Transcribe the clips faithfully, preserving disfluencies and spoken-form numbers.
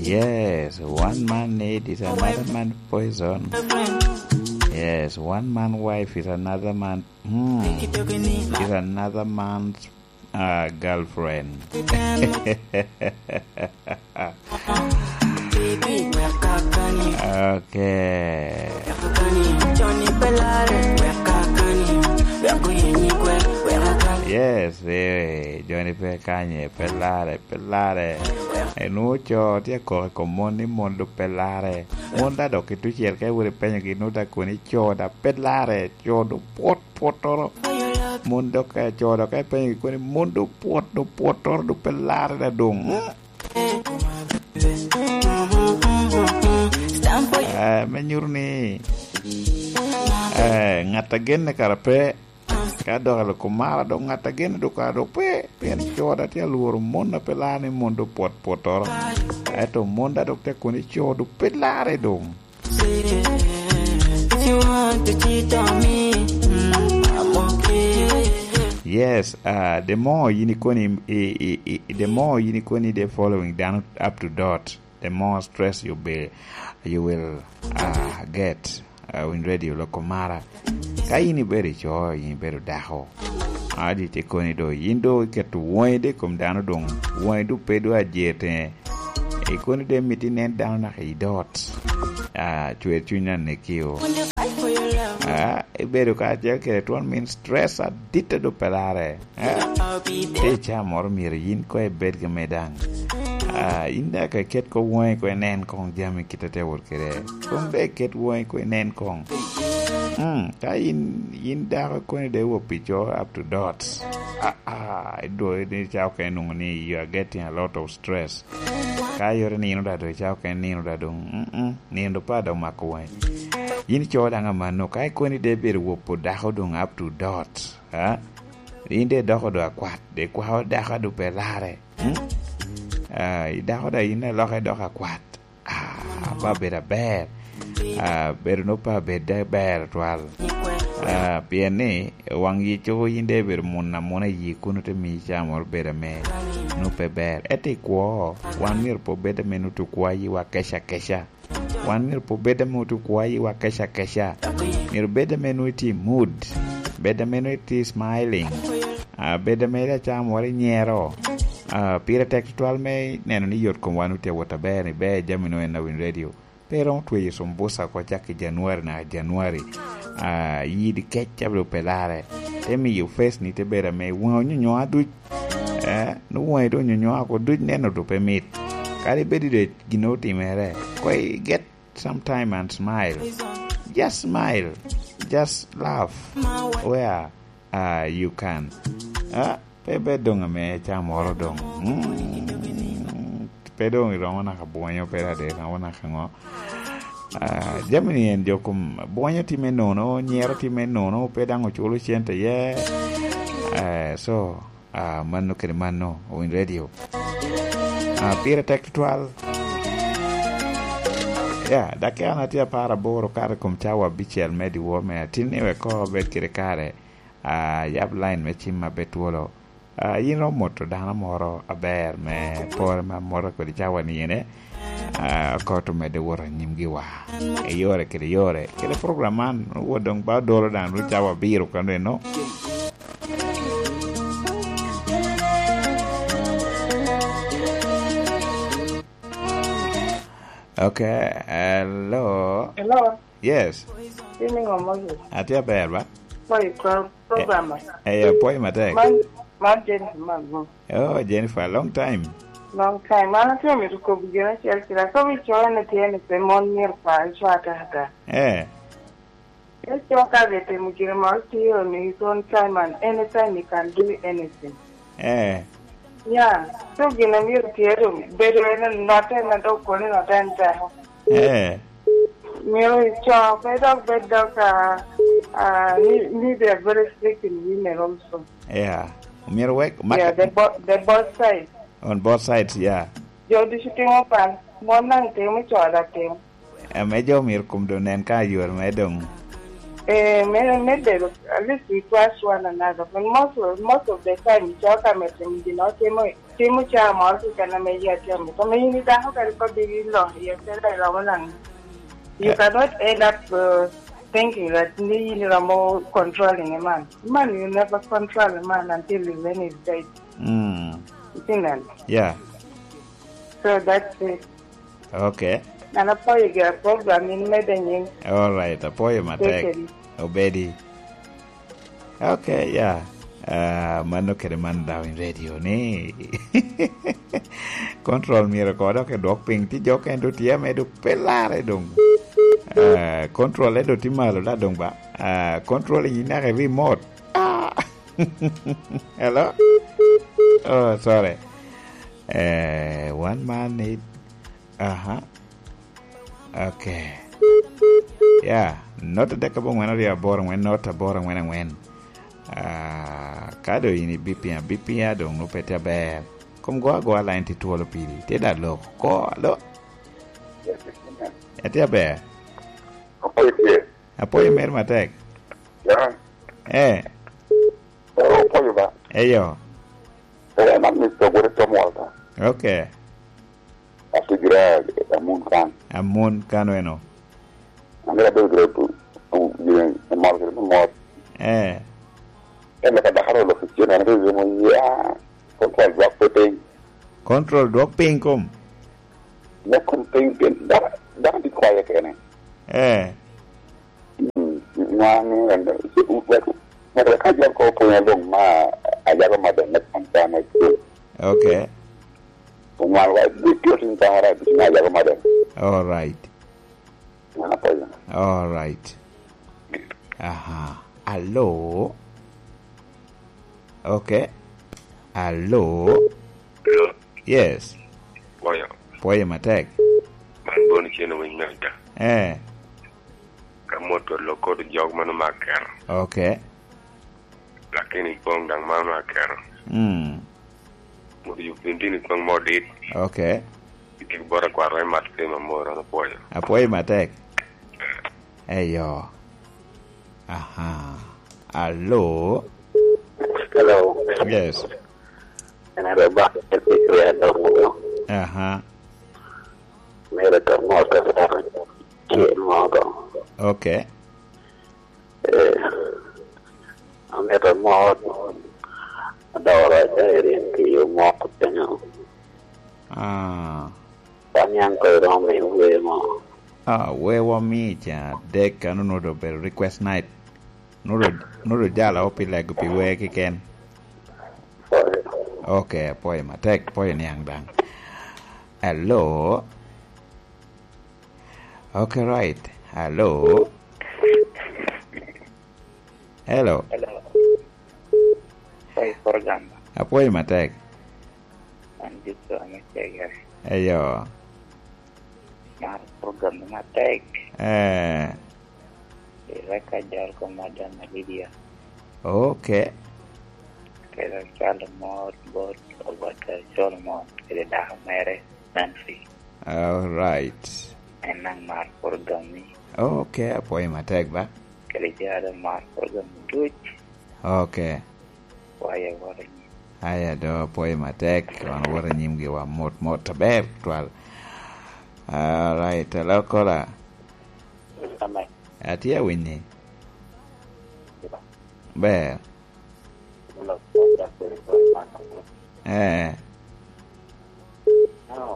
Yes, one man need is another man's poison. Yes, one man's wife is another man. Hmm, is another man's uh, girlfriend. Okay. Yes, eh, Johnny Pecanye, pelare, pelare. E nucho ti ko komoni mondo pelare. Monda do che tu cerca ure pegno che nuda con i choda pelare, chodo pot potoro. Mondo che chodo che pegno con mondo pot do potoro do pelare da dong. Eh, menyurni. Eh, ngata genne karape. Kado kalau kumara do ngata gene do kado pe pen choda ti aluro monda pelane mondo pot potor eto monda do te koni chodo pelare do. Yes, uh, the more uniconi uh, uh, the more uniconi they following down up to dot, the more stress you be you will uh, get uh, when radio lokomara. Kaini beri cho yin beru daho adi te koni do yindo ketu wonde kom dano dong wondu pedo ajete e koni de mitinen down na hidot ah chwe chunya nekio ah e beru ka je ke ton min stress adita do pelare ah e cha mor mir yin ko e berge medan ah inda ka ket ko won ko nen kong jami kitate wor kere kom be ket won ko nen kong. Hmm, kain in da ko ne de wo picho up to dots. Ah ah, do ni chao ke nung ni you are getting a lot of stress. Ka yore ni no da do chao ke ni no da do. Mm ni ndo pa da makwa. Yin cho da nga mano kai ko ni de ber wo po da ho dong up to dots. Ha? Inde da ho do akwat de ko ha da ha do pelare. Hmm? Ah, da ho da ina lo ha do akwat. Ah, ba bera ber. Ah, ber no pa beda ber twal. Ah, piene wangi cho inde ber munna mona yi kuno te mi chamor ber me no pe ber ete ko wan mir po beda me no to kwa yi wa kesha kesha wan mir po beda me to kwa yi wa kesha kesha mir beda me no ti mood beda me no ti smiling ah beda me da chamor nyero ah pira textual me neno ni yot ko wanu te wota ber ni be jamino en na win radio. Pero tu yeso mbosa kwa chake Januari na Januari ah yidi ketcha bro pelare temi you face ni te bera me won nyonyo adu eh no won do nyonyo ako du neno do permit kali bedi de ginoti mere ko get some time and smile, just smile, just laugh where uh, you can ah pebe donga me cha moro dong pedong irona ka bonyo pera de na wana kango ah jamani en jokum bonyo ti menono nyero ti menono pedango chulo chente ye eh so ah manno kere manno on radio ah pira textual ya dake anatia para boro kare kum chawa bichel medi wo me tinne ko bet kire kare ah yab line me chimma betwolo ah yino moto dana moro aber me por ma moro ko di chawa ni ne ah ko to me de wora nyimgi wa e yore kire yore kire programan wodong ba dolo dan ru chawa biro kanu no. Okay, hello. Hello. Yes. Evening or morning. Atia berba. Boy, program. Eh, eh, boy, matek. Man, man, Jennifer. Oh, Jennifer, long time. Long time. Man, tell me to go begin a Chelsea. So we join the T N S mon near five shata. Eh. Yes, your cadet, Mugir Marty on his own time, and anytime he can do anything. Eh. Yeah, so gina mi tiero bedo en nota na do ko ni nota enta. Eh. Mi cho bedo bedo ka ah ni ni they are very strict in women also. Yeah. Mir work. Yeah, the bo- the both sides. On both sides, yeah. Yo di shooting open. Mo nang te mi cho da te. Eh, mejo mir kum do nen ka yor medong. Uh, maybe at least we trust one another. But most of, most of the time, you talk about them. You know, Timu Timu Cham also can make you tell me. So many you can't have be long. You You cannot end up uh, thinking that you are more controlling a man. Man, you never control a man until when he's dead. Mm. You think that? Yeah. So that's it. Okay. And I probably get a program in Medellin. All right. Apoyo matek. Obedi. Okay. Yeah. Uh, mano kere man daw in radio ni. Control mi recordo ke dok ping ti jok endo tiam edu pelare dong. Uh, control edo ti malo la dong ba. Uh, control ina ke remote. Ah. Hello? Oh, sorry. Uh, one man need. Uh-huh. Okay. Yeah. Not a decabong when I born when not a born when I went. Ah, kado ini B P A B P A dong no pete ber. Kom go go ala inti tuolo pili. Tidak lo. Ko lo. Etia ber. Apa itu? Apa yang mer matek? Ya. Eh. Oh, apa ya, Pak? Eh yo. Eh, nak mesti gue semua ta. Okay. Aku kira amun kan. Amun kano eno. Anda ada grup tu, dia mau ke mau. Eh. Eh, nak dah harus lo kecil, nanti dia mau ya. Kontrol dua penting. Control dok ping kom. Nak penting dah dah dikuaya kene. Eh. Hmm, mana kan itu mereka kerja kau punya dong ma ajar ramadan nak sama itu. Okay. Pengaruh itu cinta harap di sini ajar ramadan. All right. Apa ya? All right. Aha. Hello. Okay. Hello. Hello. Yes. Waya. Poye matek. Man boni cheno wingnada. Eh. Kamoto loko do jog manu maker. Okay. Lakini pong dang manu maker. Hmm. Mudi yupindini pong modit. Okay. Iki bora kwa rai mat ke mamora no poyo. Apoye matek. Eyo. Aha. Hello. Hello. Yes. And I have back at the creator. Uh-huh. Made a more of kid model. Okay. I made a more daughter in the more potential. Ah. Panyang ko ron may uwi mo. Ah, we wa mi cha dek anu no do per request night. No do no do jala opi leg pi we ki ken. Sorry. Okay, poye matek poye niang dang. Hello. Okay, right. Hello. Hello. Hello. Sorry for them. Apoye matek. And this one is there. Ayo. Mar program matek. Eh. Mereka jual kemudian media. Okay. Kira kalau mau buat buat jual mau kira dah mere nanti. All right. Enang mar program ni. Okay, apoye matek ba. Kerja ada mar program tu. Okay. Waya waya. Aya do poye matek wan wara nyimgi wa mot mot taber twal. All right, hello kola. Sampai. Atia winni. Be. Belum sudah selesai. Eh. Oh.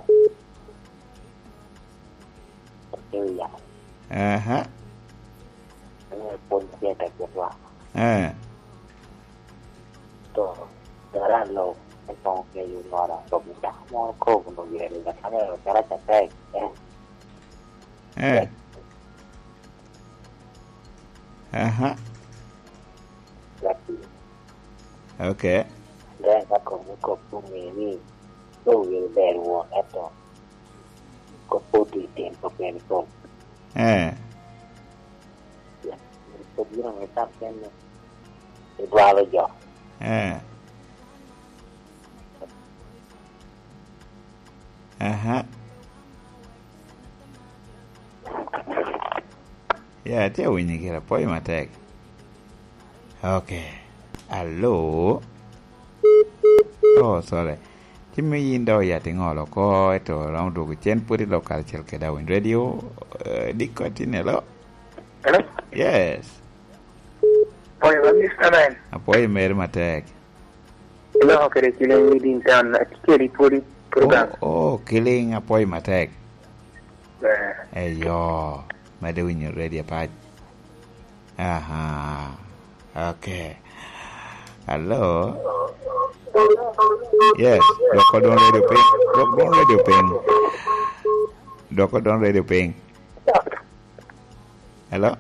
Ya. Aha. Ini pun dia tak berlah. Eh. Tu. Jalan lo. Entong ke you nora. Tu dah mau kau pun dia ni. Kalau cara cepat. Eh. Eh. Aha. Lagi. Okay. Dan aku muka pun ini. Tu will bear war atau. Kau putih tempat yang kau. Eh. Ya. Tu dia orang letak kan. Itu ala jo. Eh. Aha. Yeah, te winyi kira poi matek. Okay. Hello. Oh, sorry. Chimi yindo ya tingolo ko eto round to chen puri local chel keda win radio. Uh, Dikoti hello. Hello? Yes. Poi va Mister Man. Apoi mer matek. Hello, kere killing within town. Kiri puri program. Oh, oh, killing apoi matek. Eh. Hey yo, made win your radio patch. Aha. Okay. Hello. Yes, Doko don't radio ping. Doko don't radio ping. Doko don't radio ping. Hello?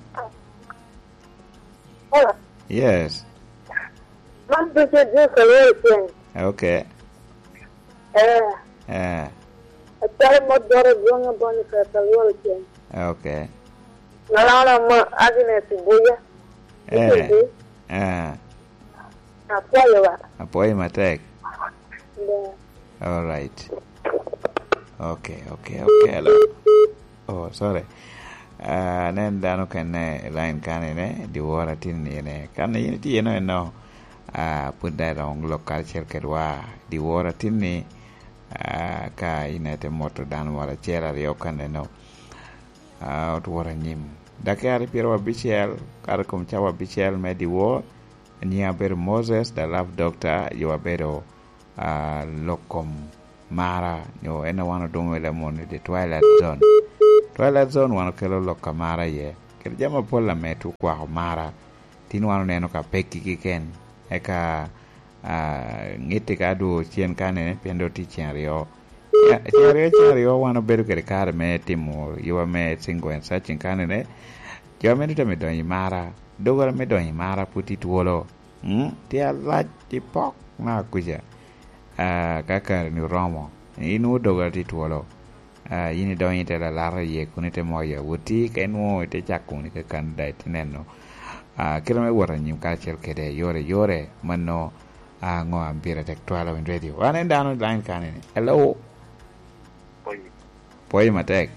Hello. Yes. Man bisa je kalau Okay. eh Uh, Saya mau dorong jangan banyak kata luar je. okay. Nalana ma Agnes Buya. Eh. Uh, Apa ya Pak? Apoi matek. Ya. All right. Okay, okay, okay. Hello. Oh, sorry. Uh, nen dano kene line kane ne di wara tin ne kane yini ti no no uh, put that on local circuit wa di wara tin ni uh, ka ina te moto dan wara cera rio kane no uh, to wara nyim dakar piero bichel kar kom chawa bichel me di wo nia ber Moses the love doctor you are better uh, lokom mara yo ena wana domo le mon de twilight zone Twilight Zone wano kelo loka mara ye. Kero jama pola metu kwa mara. Tinu wano neno ka peki kiken. Eka uh, ngiti ka adu chien kane pendo ti chien rio. Chien rio chien rio wano beru kere kare me timu. Iwa me singo en sachin kane ne. Jawa me duta me donyi mara. Dogora me donyi mara puti tuolo. Hmm? Tia laj ti pok na kuja. Uh, kaka ni romo. Inu dogora ti tuolo. Uh, yini don yite la lara ye kunite moya wuti ken wo te chakuni ke candidate neno uh, kila me wara nyim culture kede yore yore manno uh, ngo ambira tek twala win radio wane dano line kanene hello Poi. Poi matek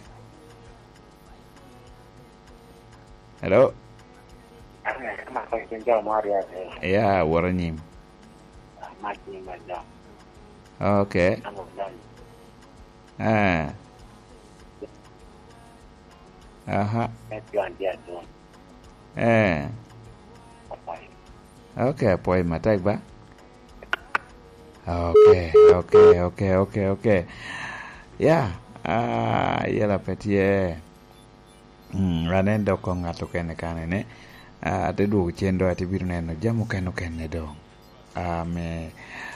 hello Ma poi che già Maria. ya wara nyim Ma chi ma già. okay ah aha eh okay poi matek ba okay okay okay okay okay ya ah yela petie mm ranendo ko ngato kene kane ne ah te du chendo ati biru neno jamu keno kene do ah me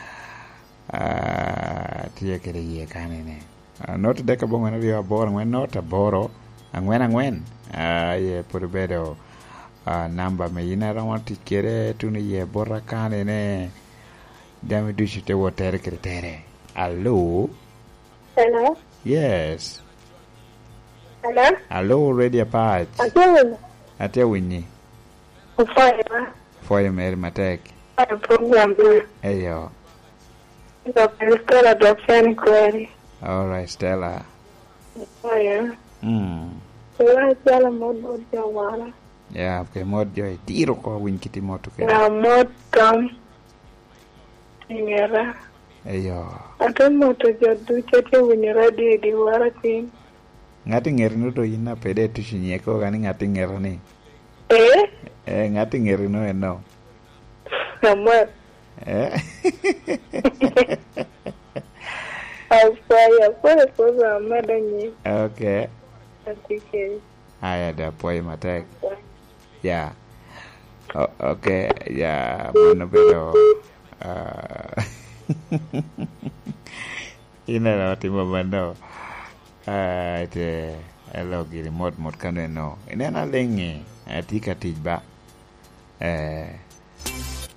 ah tie kere ye kane ne not deka bongo na dio boro ngwen not boro angwen angwen uh, ye por bedo uh, namba me yina rawan tikere tuni ye borra kane ne dami dushi te wotere kritere hello Hello. yes Hello. hello radio patch Atul. ate winyi Ufaya. foye mer matek Ada program tu. eyo Kita perlu adoption query. all right Stella Ufaya. mm Saya jalan modal jawara. ya ke mod joy tiro ko win kiti moto ke Na modam. Ingera. eyo Atau moto jadu cete winyera di di waratin. ngati ngerno to yina pede tushinye ko gani ngati ngerni Eh? eh ngati ngerno eno Nama. eh Ufaya. Pole pole amadanya. okay Asike. haya da poi matek ya o, okay ya mano pero uh, ina na timo mano ah te elo giri mod mod kaneno ina na lengi atika tijba eh